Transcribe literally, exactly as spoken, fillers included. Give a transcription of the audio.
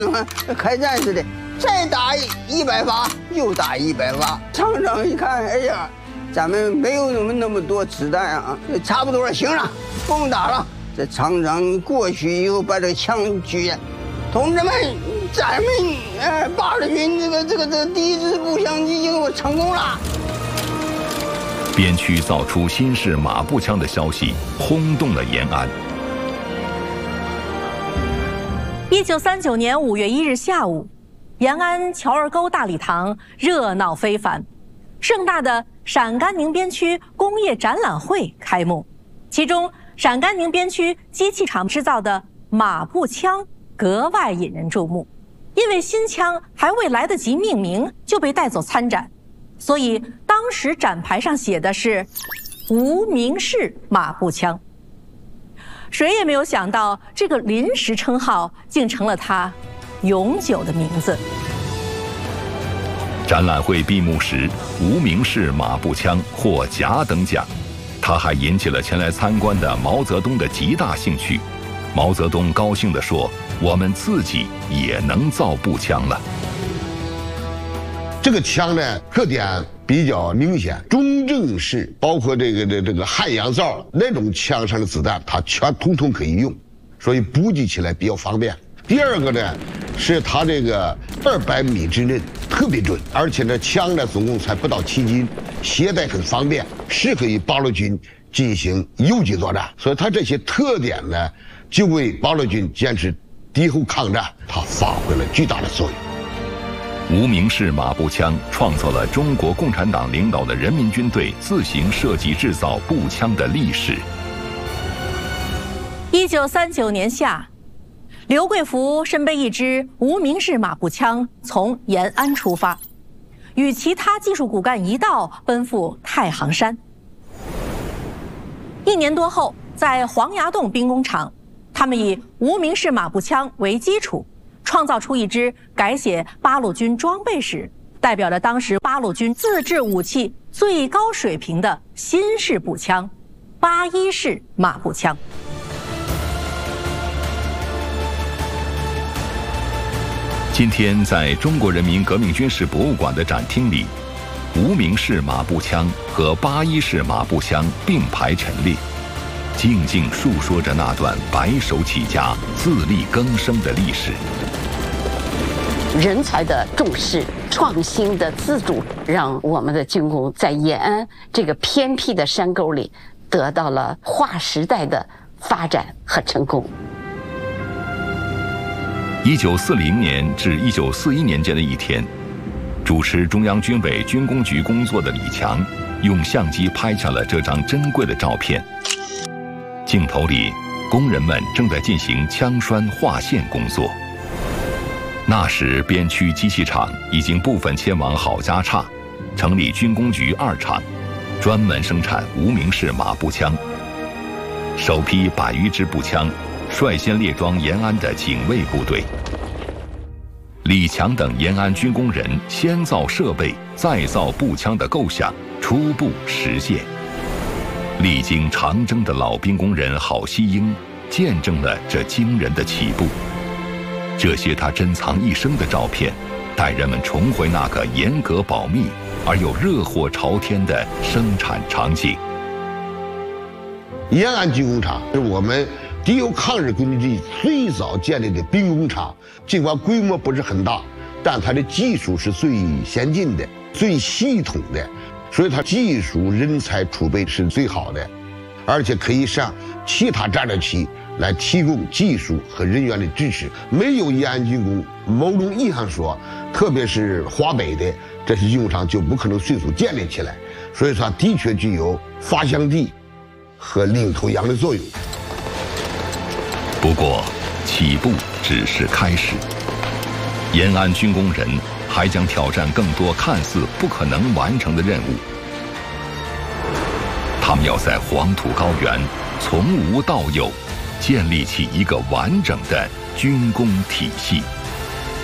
开战似的，再打一百发又打一百发。厂长一看，哎呀，咱们没有那么那么多子弹啊，差不多了，行了，不用打了。这厂长过去以后，把这个枪举起，同志们，咱们呃八路军这个这个这个第一支步枪已经成功了。 边区造出新式马步枪的消息轰动了延安。 一九三九年五月一日下午，延安乔儿沟大礼堂热闹非凡，盛大的陕甘宁边区工业展览会开幕，其中陕甘宁边区机器厂制造的马步枪格外引人注目，因为新枪还未来得及命名就被带走参展，所以当时展牌上写的是无名氏马步枪。谁也没有想到，这个临时称号竟成了他永久的名字。 展览会闭幕时，无名氏马步枪获甲等奖，他还引起了前来参观的毛泽东的极大兴趣。毛泽东高兴地说：“我们自己也能造步枪了。” 这个枪呢，特点比较明显，中正式，包括这个这这个汉阳造那种枪上的子弹，它全统统可以用，所以补给起来比较方便。第二个呢，是它这个二百米之内特别准，而且呢，枪呢总共才不到七斤，携带很方便，适合于八路军进行游击作战。所以它这些特点呢，就为八路军坚持敌后抗战，它发挥了巨大的作用。 无名氏马步枪创造了中国共产党领导的人民军队自行设计制造步枪的历史。 一九三九年夏，刘贵福身背一支无名氏马步枪，从延安出发，与其他技术骨干一道奔赴太行山。一年多后，在黄崖洞兵工厂，他们以无名氏马步枪为基础，创造出一支改写八路军装备时代表着当时八路军自制武器最高水平的新式步枪——八一式马步枪。 今天，在中国人民革命军事博物馆的展厅里，无名氏马步枪和八一式马步枪并排陈列，静静述说着那段白手起家、自力更生的历史。 人才的重视、创新的自主，让我们的军工在延安这个偏僻的山沟里得到了划时代的发展和成功。 一九四零年至一九四一年间的一天，主持中央军委军工局工作的李强用相机拍下了这张珍贵的照片。镜头里，工人们正在进行枪栓划线工作。那时，边区机器厂已经部分迁往郝家岔，成立军工局二厂，专门生产无名氏马步枪。首批百余支步枪率先列装延安的警卫部队。李强等延安军工人先造设备，再造步枪的构想初步实现。历经长征的老兵工人郝锡英见证了这惊人的起步。这些他珍藏一生的照片，带人们重回那个严格保密而又热火朝天的生产场景。 延安军工厂是我们敌后抗日根据地最早建立的兵工厂，尽管规模不是很大，但它的技术是最先进的、最系统的，所以它技术人才储备是最好的，而且可以向其他战略区来提供技术和人员的支持。没有延安军工，某种意义上说，特别是华北的这些军工厂就不可能迅速建立起来，所以说它的确具有发祥地和领头羊的作用。 不过，起步只是开始。延安军工人还将挑战更多看似不可能完成的任务。他们要在黄土高原从无到有建立起一个完整的军工体系。